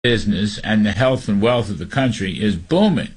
business and the health and wealth of the country is booming.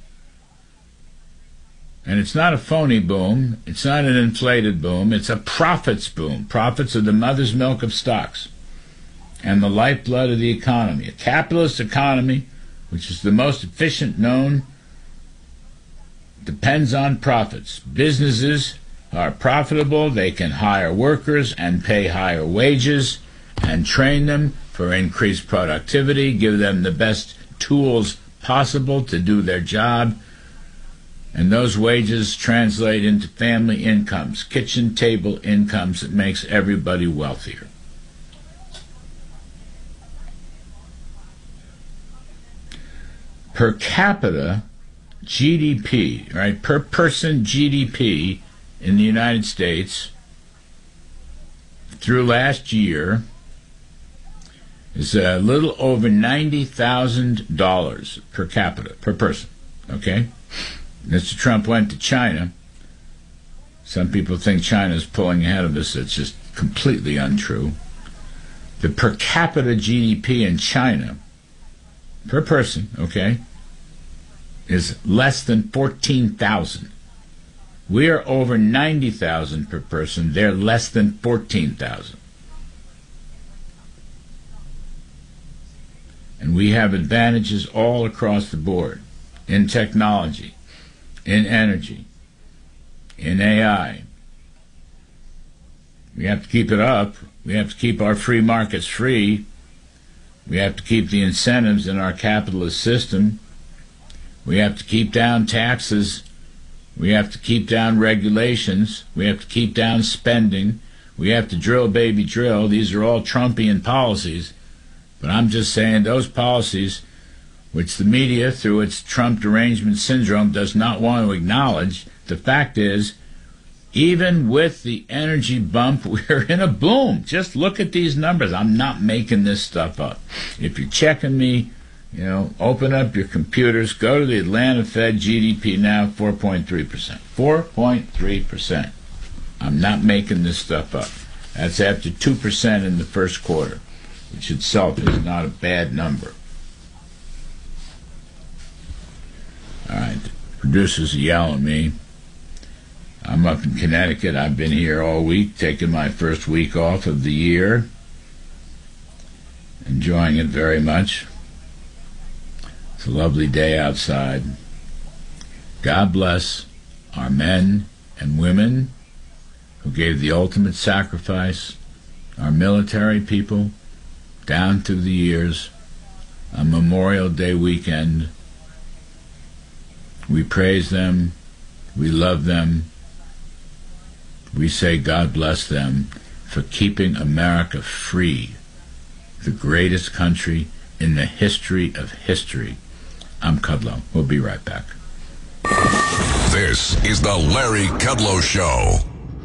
And it's not a phony boom. It's not an inflated boom. It's a profits boom. Profits are the mother's milk of stocks and the lifeblood of the economy. A capitalist economy, which is the most efficient known, depends on profits. Businesses are profitable. They can hire workers and pay higher wages and train them for increased productivity, give them the best tools possible to do their job, and those wages translate into family incomes, kitchen table incomes that makes everybody wealthier. Per capita GDP, right, per person GDP in the United States through last year is a little over $90,000 per capita, per person, okay? Mr. Trump went to China. Some people think China is pulling ahead of us. It's just completely untrue. The per capita GDP in China, per person, okay, is less than 14,000. We are over 90,000 per person. They're less than 14,000. And we have advantages all across the board in technology, in energy, in AI. We have to keep it up. We have to keep our free markets free. We have to keep the incentives in our capitalist system. We have to keep down taxes. We have to keep down regulations. We have to keep down spending. We have to drill, baby, drill. These are all Trumpian policies. But I'm just saying those policies, which the media, through its Trump derangement syndrome, does not want to acknowledge, the fact is, even with the energy bump, we're in a boom. Just look at these numbers. I'm not making this stuff up. If you're checking me, open up your computers, go to the Atlanta Fed GDP now, 4.3%. 4.3%. I'm not making this stuff up. That's after 2% in the first quarter, which itself is not a bad number. All right, the producers are yelling at me. I'm up in Connecticut. I've been here all week, taking my first week off of the year. Enjoying it very much. It's a lovely day outside. God bless our men and women who gave the ultimate sacrifice, our military people, down through the years, on Memorial Day weekend. We praise them. We love them. We say God bless them for keeping America free, the greatest country in the history of history. I'm Kudlow. We'll be right back. This is the Larry Kudlow Show.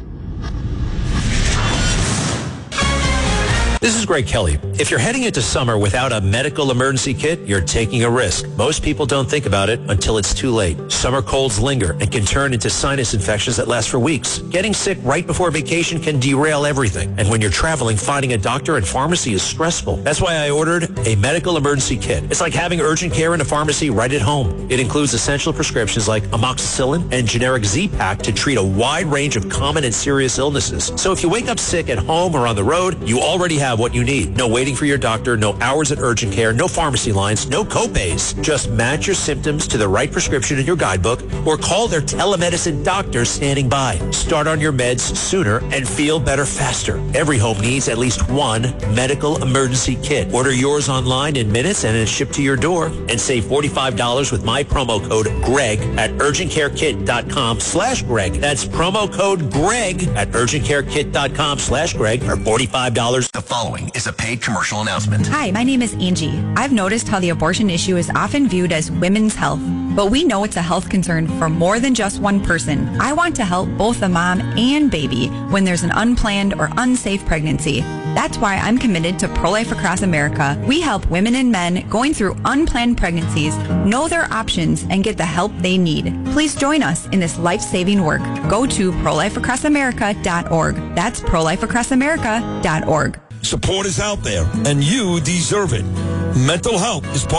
This is Greg Kelly. If you're heading into summer without a medical emergency kit, you're taking a risk. Most people don't think about it until it's too late. Summer colds linger and can turn into sinus infections that last for weeks. Getting sick right before vacation can derail everything. And when you're traveling, finding a doctor and pharmacy is stressful. That's why I ordered a medical emergency kit. It's like having urgent care in a pharmacy right at home. It includes essential prescriptions like amoxicillin and generic Z-Pak to treat a wide range of common and serious illnesses. So if you wake up sick at home or on the road, you already have what you need. No waiting for your doctor, no hours at urgent care, no pharmacy lines, no copays. Just match your symptoms to the right prescription in your guidebook or call their telemedicine doctor standing by. Start on your meds sooner and feel better faster. Every home needs at least one medical emergency kit. Order yours online in minutes and it's shipped to your door. And save $45 with my promo code GREG at urgentcarekit.com/Greg. That's promo code GREG at urgentcarekit.com/Greg for $45. The following is a paid commercial announcement. Hi, my name is Angie. I've noticed how the abortion issue is often viewed as women's health, but we know it's a health concern for more than just one person. I want to help both the mom and baby when there's an unplanned or unsafe pregnancy. That's why I'm committed to Pro-Life Across America. We help women and men going through unplanned pregnancies know their options and get the help they need. Please join us in this life-saving work. Go to prolifeacrossamerica.org. That's prolifeacrossamerica.org. Support is out there, and you deserve it. Mental health is part